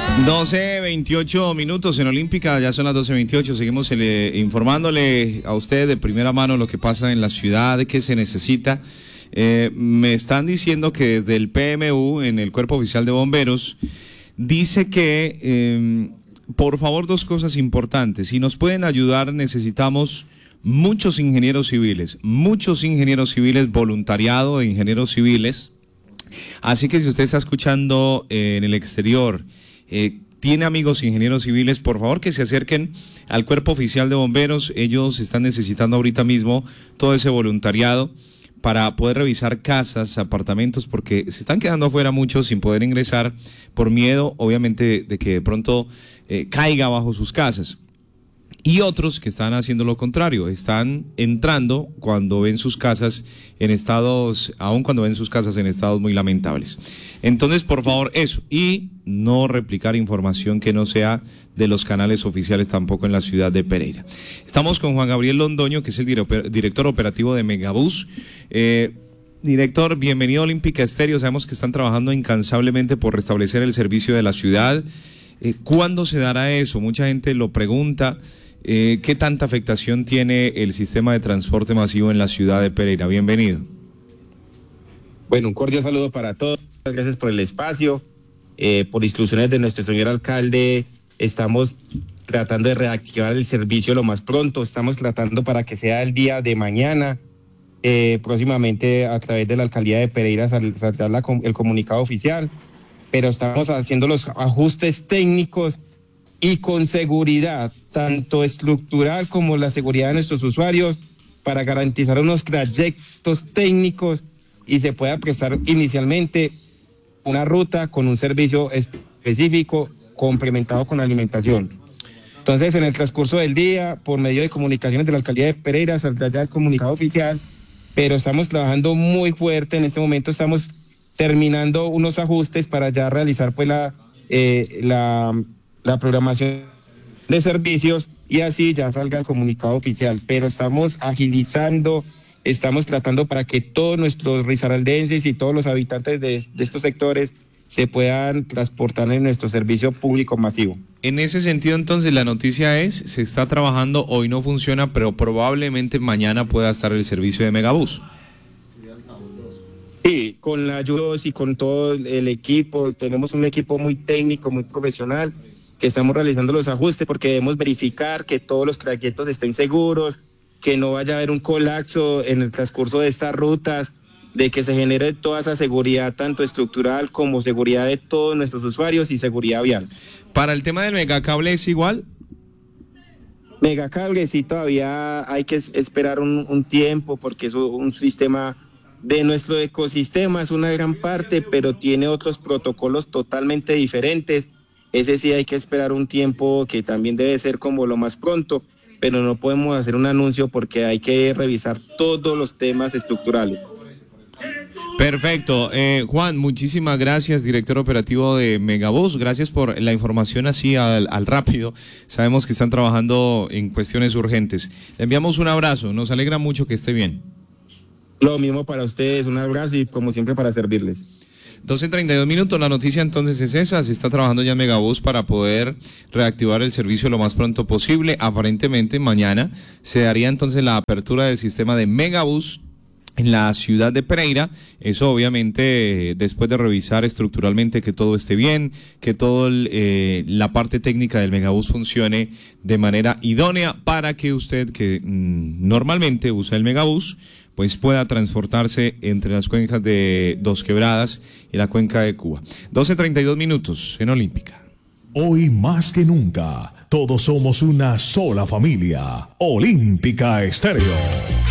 12:28 en Olímpica, ya son las 12:28. Seguimos informándole a usted de primera mano lo que pasa en la ciudad, qué se necesita. Me están diciendo que desde el PMU, en el Cuerpo Oficial de Bomberos, dice que, por favor, dos cosas importantes. Si nos pueden ayudar, necesitamos muchos ingenieros civiles, voluntariado de ingenieros civiles. Así que si usted está escuchando en el exterior, tiene amigos ingenieros civiles, por favor que se acerquen al Cuerpo Oficial de Bomberos. Ellos están necesitando ahorita mismo todo ese voluntariado para poder revisar casas, apartamentos, porque se están quedando afuera muchos sin poder ingresar por miedo, obviamente, de que de pronto caiga bajo sus casas. Y otros que están haciendo lo contrario, están entrando cuando ven sus casas en estados, aun cuando ven sus casas en estados muy lamentables. Entonces, por favor, eso, y no replicar información que no sea de los canales oficiales tampoco en la ciudad de Pereira. Estamos con Juan Gabriel Londoño, que es el director operativo de Megabús. Director, bienvenido a Olímpica Estéreo. Sabemos que están trabajando incansablemente por restablecer el servicio de la ciudad. ¿Cuándo se dará eso? Mucha gente lo pregunta. ¿Qué tanta afectación tiene el sistema de transporte masivo en la ciudad de Pereira? Bienvenido. Bueno, un cordial saludo para todos. Gracias por el espacio. Por instrucciones de nuestro señor alcalde, estamos tratando de reactivar el servicio lo más pronto. Estamos tratando para que sea el día de mañana. Próximamente, a través de la alcaldía de Pereira, saldrá el comunicado oficial. Pero estamos haciendo los ajustes técnicos y con seguridad, tanto estructural como la seguridad de nuestros usuarios, para garantizar unos trayectos técnicos y se pueda prestar inicialmente una ruta con un servicio específico complementado con alimentación. Entonces, en el transcurso del día, por medio de comunicaciones de la alcaldía de Pereira, saldrá ya el comunicado oficial, pero estamos trabajando muy fuerte. En este momento estamos terminando unos ajustes para ya realizar pues la programación de servicios y así ya salga el comunicado oficial, pero estamos agilizando, estamos tratando para que todos nuestros risaraldenses y todos los habitantes de estos sectores se puedan transportar en nuestro servicio público masivo. En ese sentido, entonces, la noticia es, se está trabajando, hoy no funciona, pero probablemente mañana pueda estar el servicio de Megabús. Sí, con la ayuda y con todo el equipo, tenemos un equipo muy técnico, muy profesional, que estamos realizando los ajustes porque debemos verificar que todos los trayectos estén seguros, que no vaya a haber un colapso en el transcurso de estas rutas, de que se genere toda esa seguridad, tanto estructural como seguridad de todos nuestros usuarios y seguridad vial. ¿Para el tema del megacable es igual? Megacable sí, todavía hay que esperar un tiempo porque es un sistema de nuestro ecosistema, es una gran parte, pero tiene otros protocolos totalmente diferentes. Ese sí hay que esperar un tiempo que también debe ser como lo más pronto, pero no podemos hacer un anuncio porque hay que revisar todos los temas estructurales. Perfecto. Juan, muchísimas gracias, director operativo de Megabús. Gracias por la información así al rápido. Sabemos que están trabajando en cuestiones urgentes. Le enviamos un abrazo, nos alegra mucho que esté bien. Lo mismo para ustedes, un abrazo y como siempre para servirles. 12:32, la noticia entonces es esa, se está trabajando ya en Megabús para poder reactivar el servicio lo más pronto posible. Aparentemente mañana se daría entonces la apertura del sistema de Megabús en la ciudad de Pereira. Eso obviamente después de revisar estructuralmente que todo esté bien, que toda la parte técnica del Megabús funcione de manera idónea para que usted que normalmente usa el Megabús pues pueda transportarse entre las cuencas de Dos Quebradas y la cuenca de Cuba. 12:32 en Olímpica. Hoy más que nunca, todos somos una sola familia. Olímpica Estéreo.